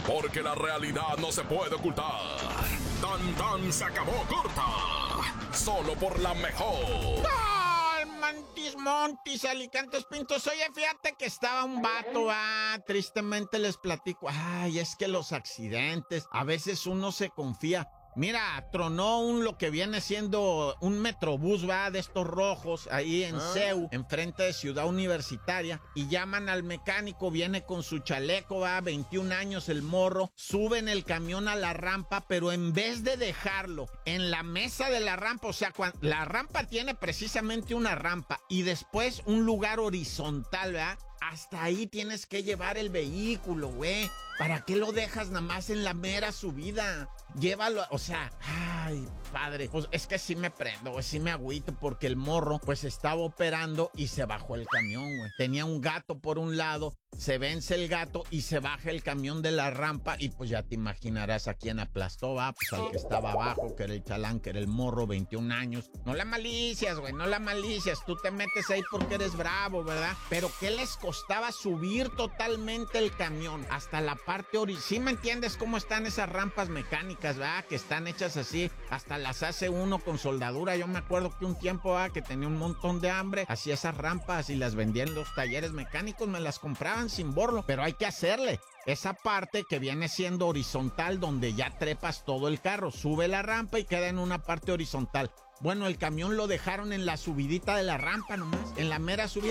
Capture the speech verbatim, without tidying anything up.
porque la realidad no se puede ocultar. Tan tan se acabó corta, solo por la mejor. Mantis, Montis, Alicantes, Pintos. Oye, fíjate que estaba un vato, ah, tristemente les platico. Ay, es que los accidentes, a veces uno se confía. Mira, tronó un lo que viene siendo un metrobús, va, de estos rojos, ahí en ¿Ah? C E U, enfrente de Ciudad Universitaria, y llaman al mecánico, viene con su chaleco, va, veintiún años el morro, suben el camión a la rampa, pero en vez de dejarlo en la mesa de la rampa, o sea, cuando, la rampa tiene precisamente una rampa, y después un lugar horizontal, ¿verdad? Hasta ahí tienes que llevar el vehículo, güey. ¿Para qué lo dejas nada más en la mera subida? Llévalo, o sea, ay, padre. Pues es que sí me prendo, güey, sí me agüito porque el morro, pues estaba operando y se bajó el camión, güey. Tenía un gato por un lado, se vence el gato y se baja el camión de la rampa y pues ya te imaginarás a quién aplastó, va, pues al que estaba abajo, que era el chalán, que era el morro, veintiún años. No la malicias, güey, no la malicias. Tú te metes ahí porque eres bravo, ¿verdad? Pero ¿qué les costaba subir totalmente el camión hasta la parte horizontal? ¿Sí me entiendes cómo están esas rampas mecánicas, verdad? Que están hechas así, hasta las hace uno con soldadura. Yo me acuerdo que un tiempo, ¿verdad?, que tenía un montón de hambre, hacía esas rampas y las vendía en los talleres mecánicos, me las compraban sin borlo, pero hay que hacerle esa parte que viene siendo horizontal, donde ya trepas todo el carro, sube la rampa y queda en una parte horizontal. Bueno, el camión lo dejaron en la subidita de la rampa nomás, en la mera subida.